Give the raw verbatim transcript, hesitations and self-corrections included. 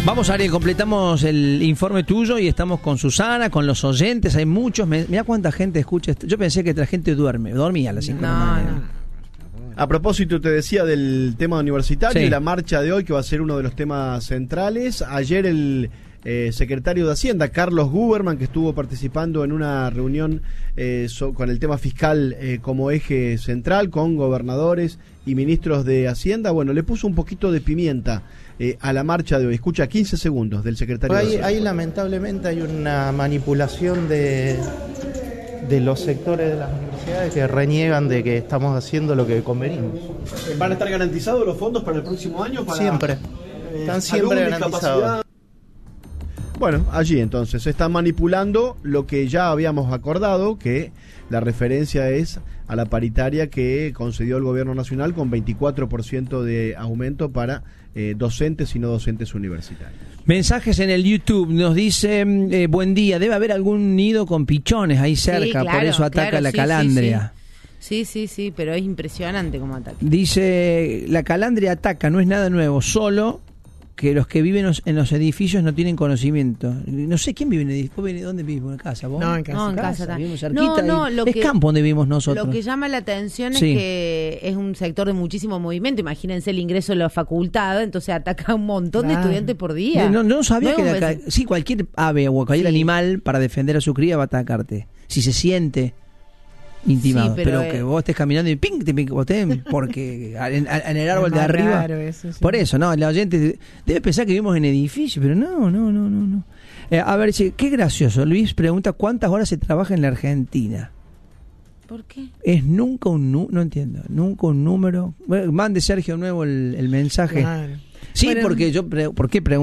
Vamos, Ariel, completamos el informe tuyo y estamos con Susana, con los oyentes. Hay muchos. Mirá cuánta gente escucha esto. Yo pensé que la gente duerme, dormía a las cinco de la mañana. A propósito, te decía del tema universitario Sí. y la marcha de hoy, que va a ser uno de los temas centrales. Ayer el eh, secretario de Hacienda, Carlos Guberman, que estuvo participando en una reunión eh, so, con el tema fiscal eh, como eje central, con gobernadores y ministros de Hacienda, bueno, le puso un poquito de pimienta eh, a la marcha de hoy. Escucha, quince segundos del secretario Ahí, de Hacienda. ahí lamentablemente hay una manipulación de, de los sectores de las universidades que reniegan de que estamos haciendo lo que convenimos. ¿Van a estar garantizados los fondos para el próximo año? Para, Siempre. eh, Están salud, siempre discapacidad? garantizados. Bueno, allí entonces se está manipulando lo que ya habíamos acordado, que la referencia es a la paritaria que concedió el gobierno nacional con veinticuatro por ciento de aumento para eh, docentes y no docentes universitarios. Mensajes en el YouTube. Nos dice, eh, buen día, debe haber algún nido con pichones ahí cerca, Sí, claro, por eso ataca claro, la sí, calandria. Sí, sí, sí, pero es impresionante cómo ataca. Dice, la calandria ataca, no es nada nuevo, solo que los que viven los- en los edificios no tienen conocimiento. No sé quién vive en edificios. ¿Dónde vivimos? ¿En casa? ¿Vos? No, en casa. No, en casa está. Vivimos cerquita. No, no, y- lo es que- campo donde vivimos nosotros. Lo que llama la atención Sí. es que es un sector de muchísimo movimiento. Imagínense el ingreso de la facultad, entonces ataca a un montón Claro. de estudiantes por día. No, no sabía No que es de un acá, vecino. sí, cualquier ave o cualquier Sí. animal para defender a su cría va a atacarte. Si se siente intimado. Sí, pero pero, que eh, vos estés caminando y ping, te picoteen porque en, en el árbol Es de más arriba. raro eso, sí. Por eso, no, la oyente debe pensar que vivimos en edificios, pero no, no, no, no. no. Eh, a ver, dice, qué gracioso. Luis pregunta cuántas horas se trabaja en la Argentina. ¿Por qué? Es nunca un número, no entiendo, nunca un número. Bueno, mande Sergio Nuevo el, el mensaje. Claro. Sí, Bueno, porque yo, pre- ¿por qué pregunto?